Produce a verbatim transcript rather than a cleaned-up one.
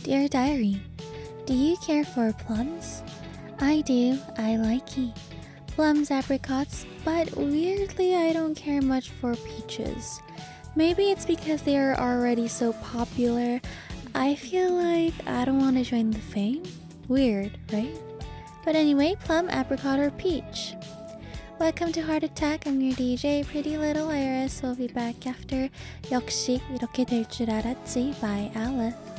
Dear Diary, do you care for plums? I do, I like it. Plums, apricots, but weirdly I don't care much for peaches. Maybe it's because they are already so popular. I feel like I don't want to join the fame. Weird, right? But anyway, plum, apricot, or peach. Welcome to Heart Attack. I'm your D J, Pretty Little Iris. We'll be back after 역시 이렇게 될 줄 알았지 by Aleph.